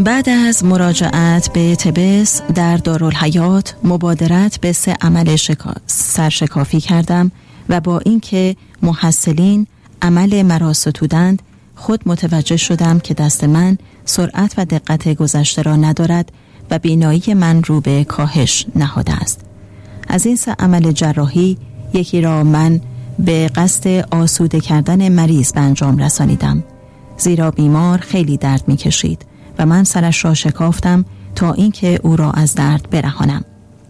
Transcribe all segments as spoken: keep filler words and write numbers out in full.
بعد از مراجعت به طبس در دارالحیات مبادرت به سه عمل شکا... سرشکافی کردم و با اینکه محصلین عمل مرا ستودند خود متوجه شدم که دست من سرعت و دقت گذشته را ندارد و بینایی من رو به کاهش نهاده است. از این سه عمل جراحی یکی را من به قصد آسوده کردن مریض به انجام رسانیدم، زیرا بیمار خیلی درد می کشید و من سرش را شکافتم تا اینکه او را از درد برهانم.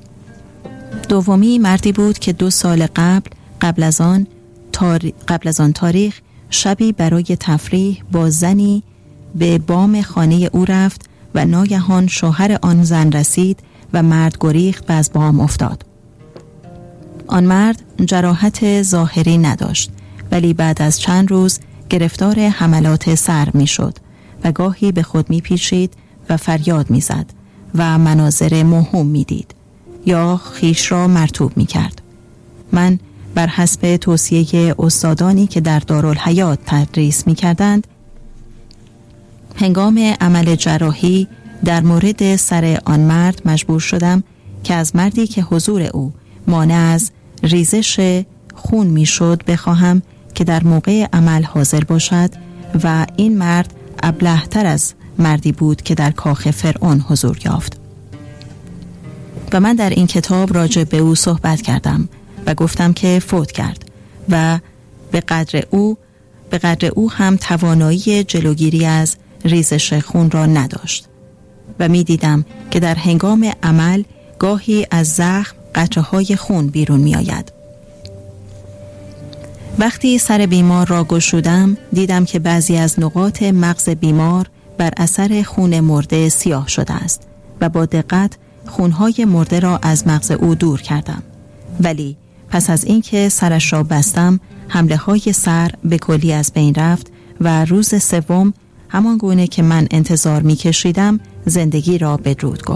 دومی مردی بود که دو سال قبل قبل از آن تاری... قبل از آن تاریخ شبی برای تفریح با زنی به بام خانه او رفت و ناگهان شوهر آن زن رسید و مرد گریخت و از بام افتاد. آن مرد جراحت ظاهری نداشت، ولی بعد از چند روز گرفتار حملات سر می شد و گاهی به خود می پیچید و فریاد می زد و مناظر موهوم می دید یا خیش را مرطوب می کرد. من بر حسب توصیه استادانی که در دارالحیات تدریس می کردند هنگام عمل جراحی در مورد سر آن مرد مجبور شدم که از مردی که حضور او مانع از ریزش خون می شد بخواهم که در موقع عمل حاضر باشد و این مرد ابله‌تر از مردی بود که در کاخ فرعون حضور یافت. و من در این کتاب راجع به او صحبت کردم و گفتم که فوت کرد و به قدر او به قدر او هم توانایی جلوگیری از ریزش خون را نداشت و می دیدم که در هنگام عمل گاهی از زخم قطره‌های خون بیرون می آید. وقتی سر بیمار را گشودم دیدم که بعضی از نقاط مغز بیمار بر اثر خون مرده سیاه شده است و با دقت خونهای مرده را از مغز او دور کردم، ولی پس از اینکه سرش را بستم حمله های سر به کلی از بین رفت و روز سوم همان گونه که من انتظار می کشیدم زندگی را بدرود گفت.